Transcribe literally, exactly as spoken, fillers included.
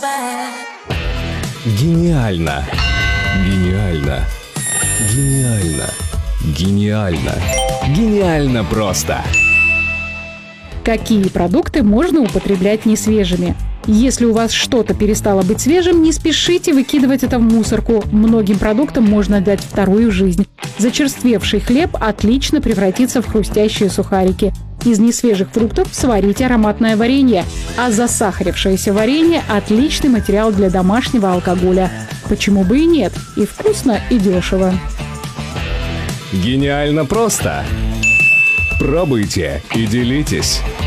Гениально! Гениально! Гениально! Гениально! Гениально просто! Какие продукты можно употреблять несвежими? Если у вас что-то перестало быть свежим, не спешите выкидывать это в мусорку. Многим продуктам можно дать вторую жизнь. Зачерствевший хлеб отлично превратится в хрустящие сухарики. Из несвежих фруктов сварите ароматное варенье. А засахарившееся варенье – отличный материал для домашнего алкоголя. Почему бы и нет? И вкусно, и дешево. Гениально просто! Пробуйте и делитесь!